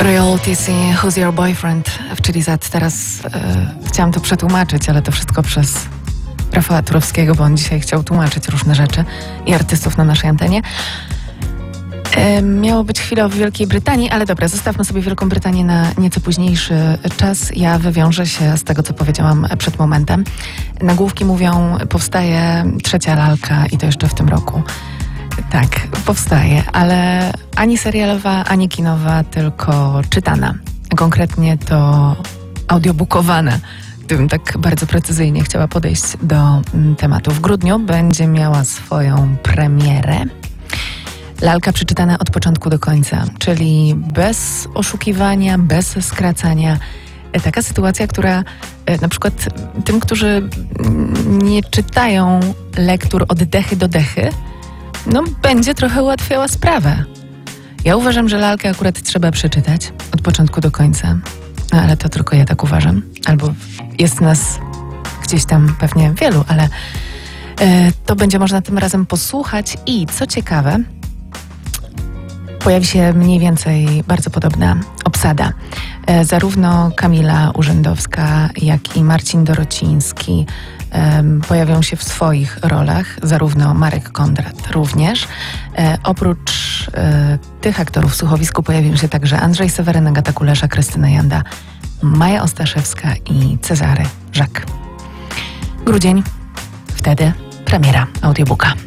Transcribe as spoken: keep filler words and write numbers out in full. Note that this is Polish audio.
Royalties i Who's Your Boyfriend w Chili Z. Teraz e, chciałam to przetłumaczyć, ale to wszystko przez Rafała Turowskiego, bo on dzisiaj chciał tłumaczyć różne rzeczy i artystów na naszej antenie. E, miało być chwilę w Wielkiej Brytanii, ale dobra, zostawmy sobie Wielką Brytanię na nieco późniejszy czas. Ja wywiążę się z tego, co powiedziałam przed momentem. Nagłówki mówią, powstaje trzecia lalka i to jeszcze w tym roku. Tak, powstaje, ale ani serialowa, ani kinowa, tylko czytana. Konkretnie to audiobookowana, gdybym tak bardzo precyzyjnie chciała podejść do tematu. W grudniu będzie miała swoją premierę. Lalka przeczytana od początku do końca, czyli bez oszukiwania, bez skracania. Taka sytuacja, która na przykład tym, którzy nie czytają lektur od dechy do dechy, no będzie trochę ułatwiała sprawę. Ja uważam, że lalkę akurat trzeba przeczytać od początku do końca, no, ale to tylko ja tak uważam. Albo jest nas gdzieś tam pewnie wielu, ale e, to będzie można tym razem posłuchać i co ciekawe, pojawi się mniej więcej bardzo podobna obsada. E, zarówno Kamila Urzędowska, jak i Marcin Dorociński e, pojawią się w swoich rolach, zarówno Marek Kondrat również. E, oprócz e, tych aktorów w słuchowisku pojawią się także Andrzej Seweryn, Agata Kulesza, Krystyna Janda, Maja Ostaszewska i Cezary Żak. Grudzień, wtedy premiera audiobooka.